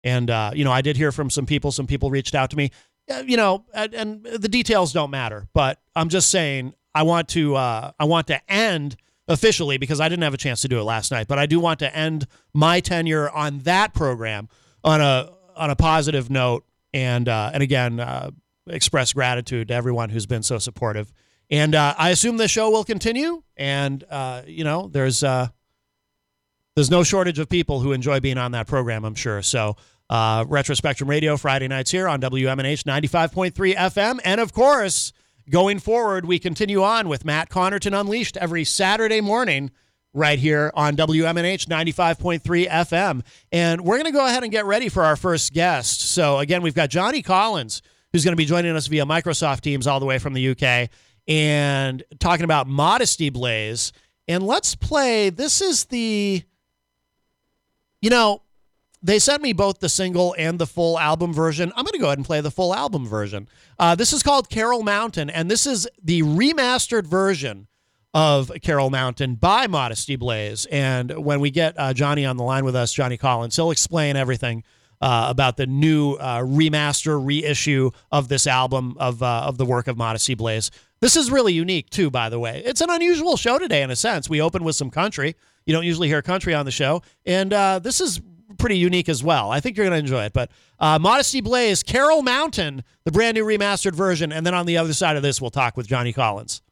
And, I did hear from some people. Some people reached out to me, and the details don't matter. But I'm just saying I want to end officially, because I didn't have a chance to do it last night, but I do want to end my tenure on that program on a positive note, and again, express gratitude to everyone who's been so supportive. And I assume this show will continue, and there's no shortage of people who enjoy being on that program, I'm sure. So Retro Spectrum Radio Friday nights here on WMNH 95.3 FM, and of course, going forward, we continue on with Matt Connerton Unleashed every Saturday morning right here on WMNH 95.3 FM. And we're going to go ahead and get ready for our first guest. So, again, we've got Johnny Collins, who's going to be joining us via Microsoft Teams all the way from the UK and talking about Modesty Blaze. And let's play, this is the, they sent me both the single and the full album version. I'm going to go ahead and play the full album version. This is called Carol Mountain, and this is the remastered version of Carol Mountain by Modesty Blaze. And when we get Johnny on the line with us, Johnny Collins, he'll explain everything about the new remaster, reissue of this album of the work of Modesty Blaze. This is really unique, too, by the way. It's an unusual show today, in a sense. We open with some country. You don't usually hear country on the show. And this is pretty unique as well. I think you're going to enjoy it. But Modesty Blaze, Carol Mountain, the brand new remastered version. And then on the other side of this, we'll talk with Johnny Collins.